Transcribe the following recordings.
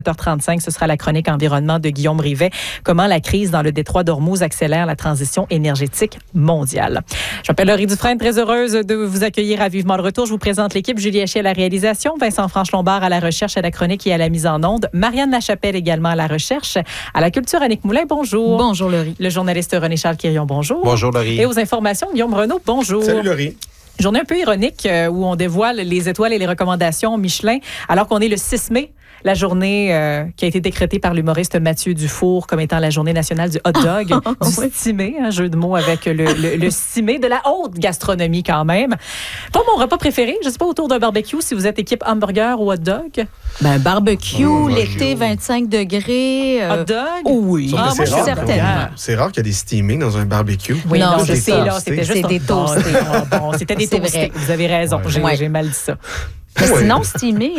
7h35, ce sera la chronique environnement de Guillaume Rivet. Comment la crise dans le détroit d'Ormuz accélère la transition énergétique mondiale. Je m'appelle Laurie Dufresne, très heureuse de vous accueillir à Vivement le Retour. Je vous présente l'équipe. Julie Hachey à la réalisation, Vincent Franche-Lombard à la recherche, à la chronique et à la mise en onde. Marianne Lachapelle également à la recherche. À la culture, Annick Moulin, bonjour. Bonjour Laurie. Le journaliste René-Charles Quirion, bonjour. Bonjour Laurie. Et aux informations, Guillaume Renaud, bonjour. Salut Laurie. Journée un peu ironique où on dévoile les étoiles et les recommandations Michelin alors qu'on est le 6 mai. La journée qui a été décrétée par l'humoriste Mathieu Dufour comme étant la journée nationale du hot dog, du stimé, un jeu de mots avec le stimé, de la haute gastronomie quand même. Pas mon repas préféré, je ne sais pas, autour d'un barbecue, si vous êtes équipe hamburger ou hot dog. Ben, barbecue, l'été, 25 degrés. Hot dog? Oui. Ah, moi, je suis certainement. C'est rare qu'il y a des steamés dans un barbecue. Oui, non, je c'est sais, ça. là, c'était juste C'est des toastés. Bon, c'était des C'est toastés. vrai. Vous avez raison, j'ai mal dit ça. Mais sinon, steamé.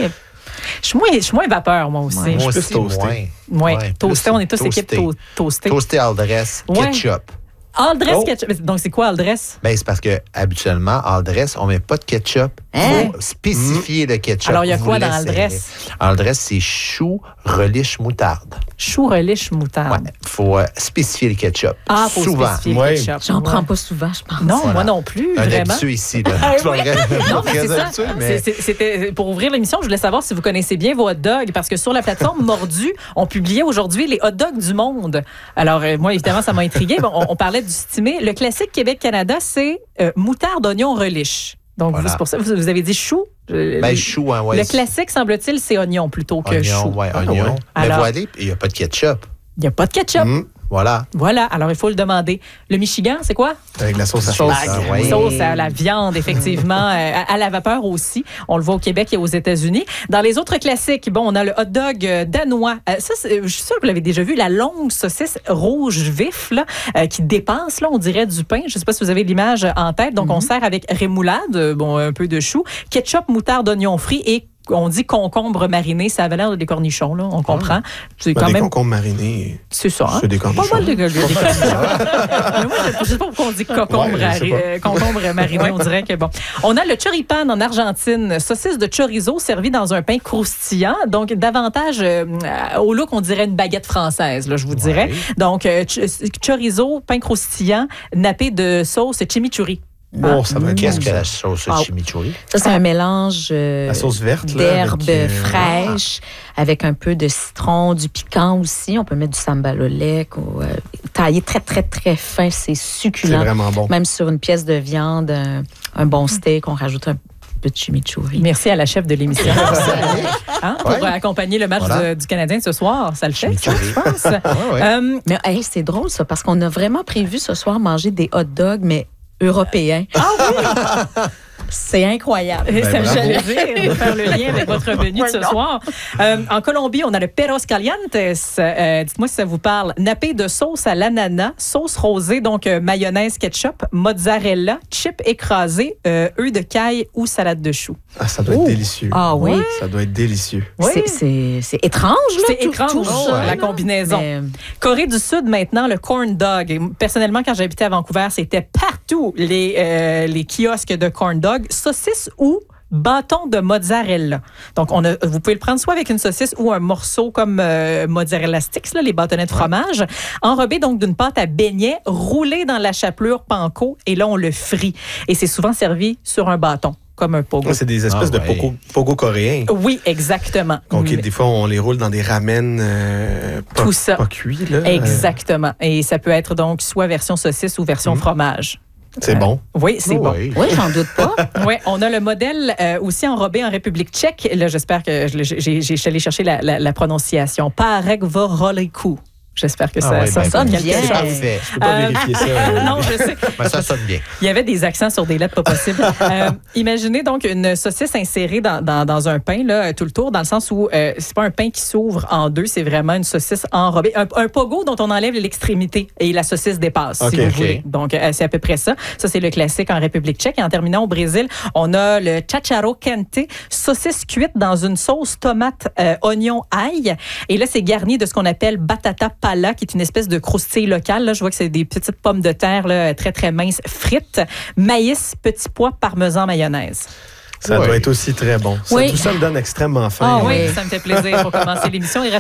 Je suis moins vapeur, moi aussi. Moi plus aussi, toasté. Ouais, Ouais, toasté, on est tous toasté. équipe toasté. Toasté all dress, Ouais. ketchup. All dress Oh. ketchup. Donc, c'est quoi all dress? Ben, c'est parce que habituellement, all dress, on met pas de ketchup. Hein? Faut spécifier le ketchup. Alors, il y a Vous quoi dans all l'essayerez. dress? All dress, c'est chou, relish, moutarde. Chou, relish, moutarde. Ouais, faut spécifier le ketchup. Ah, faut Souvent. spécifier le Ouais. ketchup. J'en Ouais. prends pas souvent, je pense. Non, Voilà. moi non plus, Un vraiment. habitué ici. Là. Ah, C'est pas oui. vrai. Non, mais c'est Très ça. habitué, mais- C'était pour ouvrir l'émission, je voulais savoir si vous connaissez bien vos hot dogs, parce que sur la plateforme Mordu, on publiait aujourd'hui les hot dogs du monde. Alors, moi, évidemment, ça m'a intriguée. Bon, on parlait du stimé. Le classique Québec-Canada, c'est moutarde, oignon, relish. Donc, Voilà. c'est pour ça que vous avez dit chou. Ben, chou, hein, ouais. Le classique, semble-t-il, c'est oignon plutôt que chou. Oignon, ouais, Ah, oignon. ouais. Mais Alors- voilà, il n'y a pas de ketchup. Il n'y a pas de ketchup. Voilà. Voilà, alors il faut le demander. Le Michigan, c'est quoi? Avec la sauce à Sauce, chasse. ah, ouais. Sauce à la viande, effectivement, à la vapeur aussi. On le voit au Québec et aux États-Unis. Dans les autres classiques, bon, on a le hot dog danois. Je suis sûre que vous l'avez déjà vu, la longue saucisse rouge vif là, qui dépasse, là, on dirait, du pain. Je ne sais pas si vous avez l'image en tête. Donc, on sert avec rémoulade, bon, un peu de chou, ketchup, moutarde, oignon frit et on dit concombre mariné. Ça avait l'air des cornichons, là, on comprend. C'est Ben, quand des même... concombres marinés. C'est ça, hein? C'est des cornichons. Pas mal de cornichons. Mais moi, je ne sais pas pourquoi on dit concombre, Ouais, je sais pas. concombre mariné. On dirait que bon. On a le choripan en Argentine, saucisse de chorizo servie dans un pain croustillant. Donc, davantage au look, on dirait une baguette française, là, je vous dirais. Donc, chorizo, pain croustillant, nappé de sauce chimichurri. Bon, ça va être Qu'est-ce bon, que ça. la sauce Ah. chimichurri? Ça, c'est un mélange La sauce verte, là, d'herbes avec, fraîches avec un peu de citron, du piquant aussi. On peut mettre du sambal au lait, taillé très, très, très fin. C'est C'est succulent. vraiment bon. Même sur une pièce de viande, un bon steak, on rajoute un peu de chimichurri. Merci à la chef de l'émission. Hein, pour Ouais. accompagner le match Voilà. du Canadien ce soir. Ça le fait, ça, Chimichurri. je pense. Ouais. Mais hey, c'est drôle, ça, parce qu'on a vraiment prévu ce soir manger des hot dogs, mais européens. Ah oui! C'est incroyable. Ça, bravo. j'allais dire, de faire le lien avec votre menu de ce soir. En Colombie, on a le perros calientes. Dites-moi si ça vous parle. Nappé de sauce à l'ananas, sauce rosée, donc mayonnaise, ketchup, mozzarella, chips écrasés, œufs de caille ou salade de choux. Ah, ça doit être délicieux. Ah oui? Ça doit être délicieux. Oui. C'est étrange, là. C'est tout- étrange, tout ça, la là. combinaison. Mais- Corée du Sud, maintenant, le corn dog. Et personnellement, quand j'habitais à Vancouver, c'était partout les kiosques de corn dog, saucisse ou bâton de mozzarella. Donc, vous pouvez le prendre soit avec une saucisse ou un morceau comme mozzarella sticks, là, les bâtonnets de fromage, enrobé donc d'une pâte à beignets, roulé dans la chapelure panko, et là, on le frit. Et c'est souvent servi sur un bâton, comme un pogo. Ouais, c'est des espèces Ah, de ouais. pogo coréens. Oui, exactement. Donc, des fois, on les roule dans des ramen pas, Tout ça. pas cuits. Là. Exactement. Et ça peut être donc soit version saucisse ou version fromage. C'est bon. Oui, c'est bon. Oui. Oui, j'en doute pas. Oui, on a le modèle aussi enrobé en République tchèque. Là, j'espère que je suis allée chercher la prononciation. Parek Voroliku. J'espère que ça, ouais, ça ben, sonne bien. quelque chose. Parfait. Je peux pas vérifier ça. Non, je sais. Ben, ça sonne bien. Il y avait des accents sur des lettres pas possibles. Imaginez donc une saucisse insérée dans un pain, là, tout le tour, dans le sens où c'est pas un pain qui s'ouvre en deux, c'est vraiment une saucisse enrobée. Un pogo dont on enlève l'extrémité et la saucisse dépasse, si vous voulez. Donc, c'est à peu près ça. Ça, c'est le classique en République tchèque. Et en terminant, au Brésil, on a le chacharo quente, saucisse cuite dans une sauce tomate, oignon, ail. Et là, c'est garni de ce qu'on appelle batata pala, qui est une espèce de croustille locale. Là, je vois que c'est des petites pommes de terre là, très, très minces, frites, maïs, petits pois, parmesan, mayonnaise. Ça Ouais. doit être aussi très bon. Oui. Tout ça me donne extrêmement faim. Ah oui, ça me fait plaisir pour commencer l'émission. Il reste